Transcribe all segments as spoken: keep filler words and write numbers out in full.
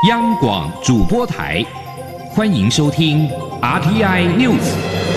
央广主播台，欢迎收听 R T I News。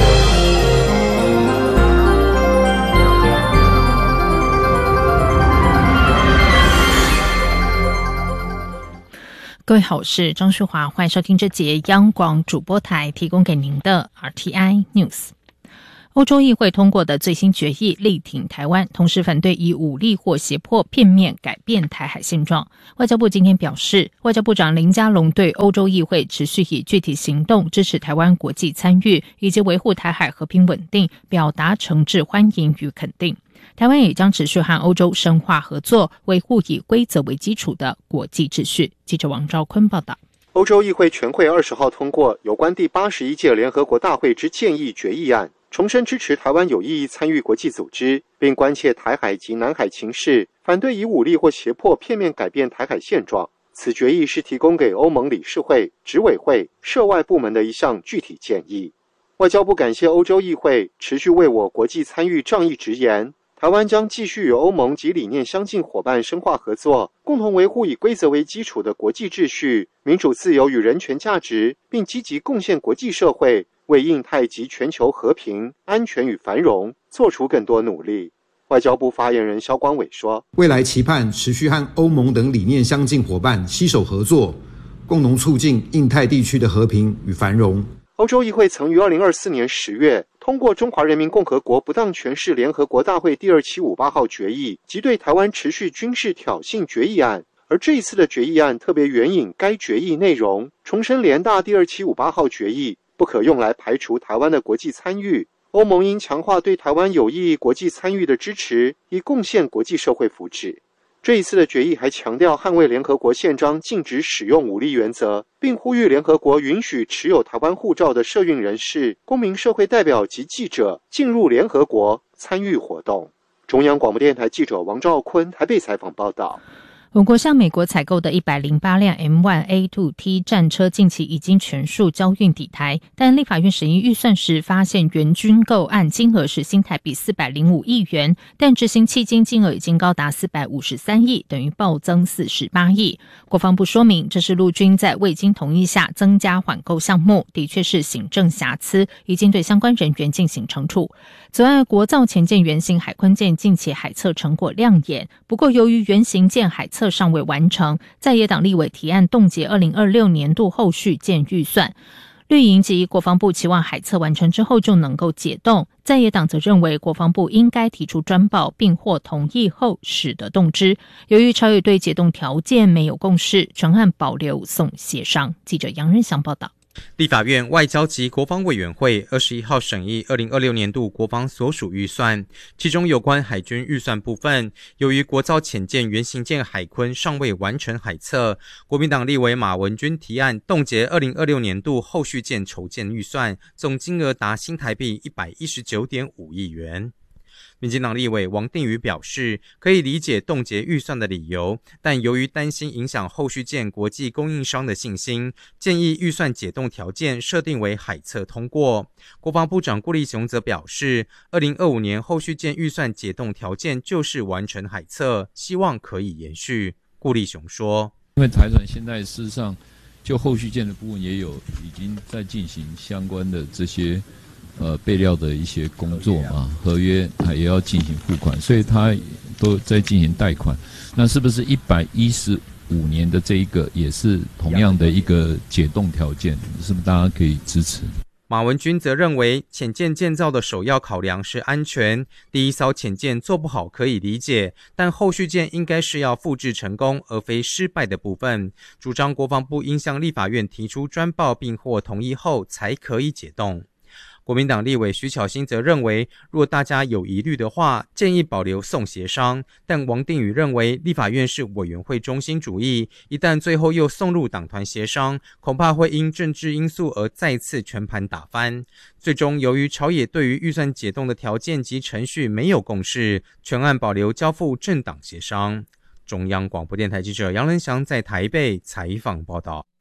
各位好，我是张淑华，欢迎收听这节央广主播台提供给您的 R T I News。欧洲议会通过的最新决议力挺台湾，同时反对以武力或胁迫片面改变台海现状。外交部今天表示，外交部长林佳龙对欧洲议会持续以具体行动支持台湾国际参与以及维护台海和平稳定表达诚挚欢迎与肯定。台湾也将持续和欧洲深化合作，维护以规则为基础的国际秩序。记者王兆坤报道。 欧洲议会全会二十号通过有关第八十一届联合国大会之建议决议案，重申支持台湾有意义参与国际组织，并关切台海及南海情势，反对以武力或胁迫片面改变台海现状。此决议是提供给欧盟理事会、执委会、涉外部门的一项具体建议。外交部感谢欧洲议会持续为我国际参与仗义直言，台湾将继续与欧盟及理念相近伙伴深化合作，共同维护以规则为基础的国际秩序、民主自由与人权价值，并积极贡献国际社会为印太及全球和平、安全与繁荣做出更多努力。外交部发言人萧光伟说， 未来期盼持续和欧盟等理念相近伙伴携手合作，共同促进印太地区的和平与繁荣。 欧洲议会曾于二零二四年十月通过《中华人民共和国不当权势联合国大会第二七五八号决议及对台湾持续军事挑衅决议案，而这一次的决议案特别援引该决议内容，重申联大第二七五八号决议不可用来排除台湾的国际参与，欧盟应强化对台湾有意义国际参与的支持，以贡献国际社会福祉。这一次的决议还强调捍卫联合国宪章禁止使用武力原则，并呼吁联合国允许持有台湾护照的社运人士、公民社会代表及记者进入联合国参与活动。中央广播电台记者王兆坤台北采访报道。 我国向美国采购的一百零八辆 M 一 A 二 T 战车近期已经全数交运抵台，但立法院审议预算时发现原军购案金额是新台币四百零五亿元，但执行迄今金额已经高达四百五十三亿，等于暴增四十八亿。国防部说明，这是陆军在未经同意下增加缓购项目，的确是行政瑕疵，已经对相关人员进行惩处。此外，国造前舰原型海鲲舰近期海测成果亮眼，不过由于原型舰海测尚未完成，在野党立委提案冻结二零二六年度后续建预算。绿营及国防部期望海测完成之后就能够解冻，在野党则认为国防部应该提出专报并获同意后使得动之。由于朝野对解冻条件没有共识，全案保留送协商。记者杨仁祥报道。 立法院外交及国防委员会二十一号审议二零二六年度国防所属预算，其中有关海军预算部分，由于国造潜舰原型舰海鲲尚未完成海测，国民党立委马文君提案冻结二零二六年度后续舰筹建预算，总金额达新台币一百一十九点五亿元。民进党立委王定宇表示，可以理解冻结预算的理由，但由于担心影响后续舰国际供应商的信心，建议预算解冻条件设定为海测通过。国防部长顾立雄则表示，二零二五年后续舰预算解冻条件就是完成海测，希望可以延续。顾立雄说， 因为台船现在事实上就后续舰的部分也有已经在进行相关的这些呃，备料的一些工作嘛，合约它也要进行付款，所以它都在进行贷款。那是不是一百一十五年的这一个也是同样的一个解冻条件？是不是大家可以支持？ 马文君则认为，潜舰建造的首要考量是安全。第一艘潜舰做不好可以理解，但后续舰应该是要复制成功，而非失败的部分。主张国防部应向立法院提出专报并获同意后才可以解冻。国民党立委徐巧芯则认为，若大家有疑虑的话，建议保留送协商。但王定宇认为，立法院是委员会中心主义，一旦最后又送入党团协商，恐怕会因政治因素而再次全盘打翻。最终，由于朝野对于预算解冻的条件及程序没有共识，全案保留交付政党协商。中央广播电台记者杨仁祥在台北采访报道。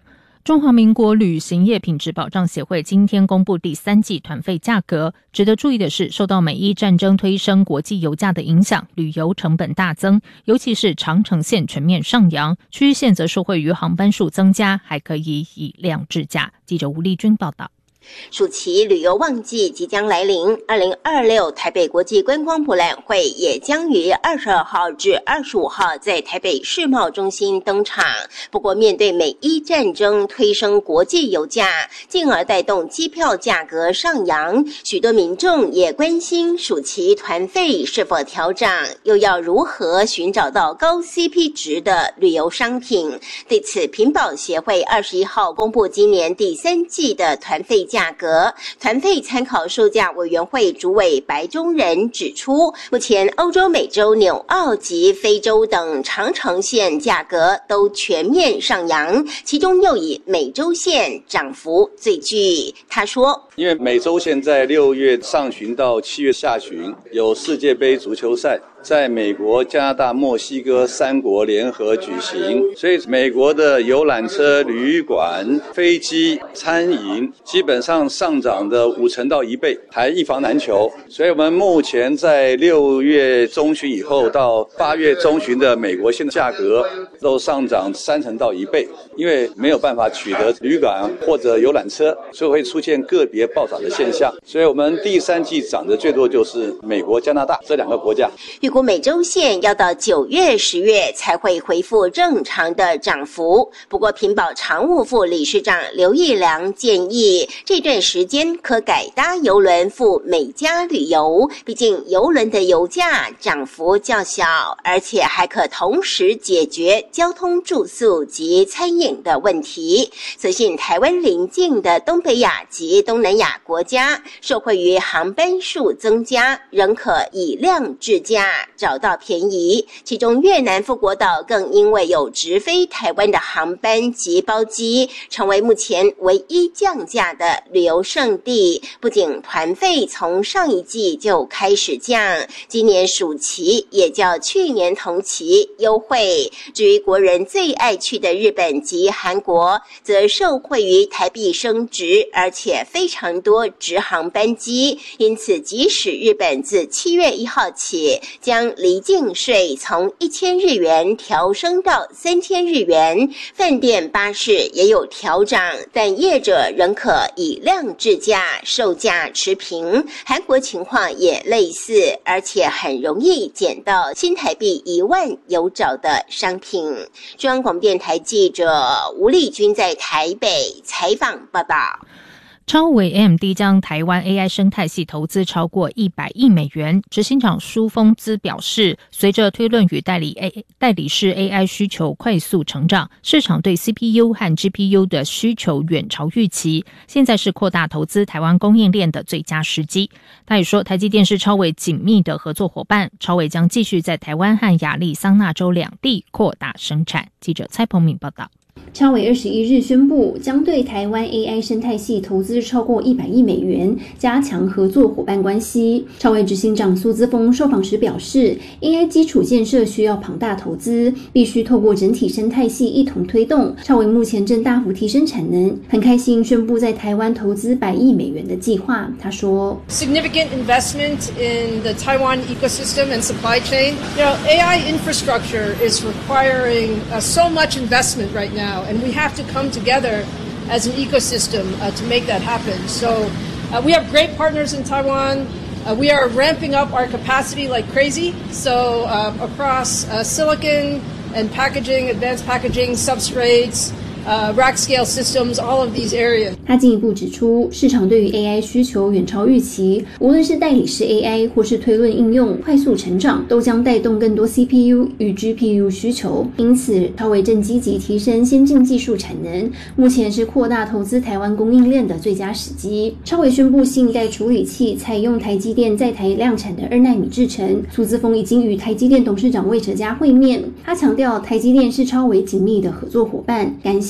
中华民国旅行业品质保障协会今天公布第三季团费价格。值得注意的是，受到美伊战争推升国际油价的影响，旅游成本大增，尤其是长程线全面上扬，区域线则受惠于航班数增加，还可以以量制价。记者吴丽君报道。 暑期旅游旺季即将来临，二零二六台北国际观光博览会也将于二十二号至二十五号在台北世贸中心登场。不过，面对美伊战争推升国际油价，进而带动机票价格上扬，许多民众也关心暑期团费是否调涨，又要如何寻找到高 C P 值的旅游商品。对此，品保协会二十一号公布今年第三季的团费价价格，团费参考售价委员会主委白中仁指出，目前欧洲、美洲、纽澳及非洲等长程线价格都全面上扬，其中又以美洲线涨幅最巨。他说， 因为美洲线在六月上旬到七月下旬有世界杯足球赛，在美国、加拿大、墨西哥三国联合举行，所以美国的游览车、旅馆、飞机、餐饮基本上上涨的五成到一倍，还一房难求。所以我们目前在六月中旬以后到八月中旬的美国线的价格都上涨三成到一倍，因为没有办法取得旅馆或者游览车，所以会出现个别暴涨的现象。所以我们第三季涨的最多就是美国、加拿大这两个国家。 预估美洲线要到九月、十月才会恢复正常的涨幅。不过，品保常务副理事长刘义良建议，这段时间可改搭邮轮赴美加旅游，毕竟邮轮的油价涨幅较小，而且还可同时解决交通、住宿及餐饮的问题。所幸台湾邻近的东北亚及东南亚国家受惠于航班数增加，仍可以量制价找到便宜，其中越南富国岛更因为有直飞台湾的航班及包机，成为目前唯一降价的旅游胜地。不仅团费从上一季就开始降，今年暑期也较去年同期优惠。至于国人最爱去的日本及韩国，则受惠于台币升值，而且非常多直航班机，因此即使日本自七月一号起将离境税从一千日元调升到三千日元，饭店、巴士也有调涨，但业者仍可以量制价，售价持平。韩国情况也类似，而且很容易捡到新台币一万有找的商品。中央广播电台记者吴丽君在台北采访报道。 超微 A M D 将台湾 A I 生态系投资超过一百亿美元。执行长苏峰资表示，随着推论与代理 A 代理式 A I 需求快速成长，市场对 C P U 和 G P U 的需求远超预期，现在是扩大投资台湾供应链的最佳时机。他也说，台积电是超微紧密的合作伙伴，超微将继续在台湾和亚利桑那州两地扩大生产。记者蔡鹏敏报道。 超微二十一日宣布，将对台湾 A I 生态系投资超过一百亿美元，加强合作伙伴关系。超微执行长苏姿丰受访时表示 ，A I 基础建设需要庞大投资，必须透过整体生态系一同推动。超微目前正大幅提升产能，很开心宣布在台湾投资百亿美元的计划。他说 ：“Significant investment in the Taiwan ecosystem and supply chain. You know, A I infrastructure is requiring uh, so much investment right now, and we have to come together as an ecosystem uh, to make that happen. So uh, we have great partners in Taiwan. Uh, we are ramping up our capacity like crazy. So uh, across uh, silicon and packaging, advanced packaging, substrates.Uh, rack scale systems, all of these areas. 他进一步指出，市场对于 A I 需求远超预期，无论是代理式 A I 或是推论应用快速成长，都将带动更多 C P U 与 G P U 需求。因此，超微正积极提升先进技术产能，目前是扩大投资台湾供应链的最佳时机。超微宣布新一代处理器采用台积电在台量产的二奈米制程。苏姿丰已经与台积电董事长魏哲嘉会面，他强调台积电是超微紧密的合作伙伴，感谢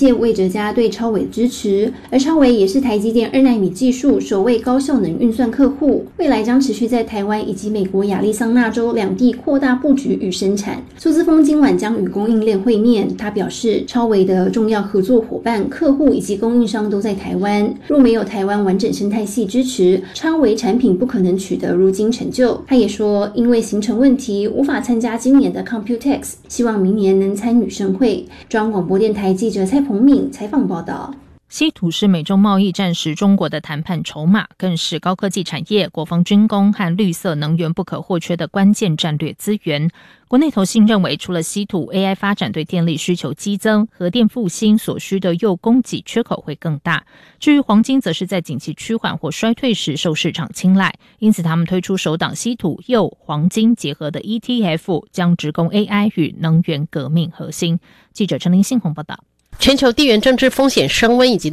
谢魏哲家对超微的支持，而超微也是台积电二奈米技术首位高效能运算客户，未来将持续在台湾以及美国亚利桑那州两地扩大布局与生产。苏姿丰今晚将与供应链会面，他表示超微的重要合作伙伴、客户以及供应商都在台湾，若没有台湾完整生态系支持，超微产品不可能取得如今成就。他也说，因为行程问题无法参加今年的 Computex， 希望明年能参与盛会。中央广播电台记者蔡鹏敏采访报道。 稀土是美中贸易战时中国的谈判筹码，更是高科技产业、国防军工和绿色能源不可或缺的关键战略资源。国内投信认为，除了稀土 ，A I 发展对电力需求激增，核电复兴所需的铀供给缺口会更大。至于黄金，则是在景气趋缓或衰退时受市场青睐，因此他们推出首档稀土、铀、黄金结合的 E T F， 将直攻 A I 与能源革命核心。记者陈林信宏报道。 全球地缘政治风险升温以及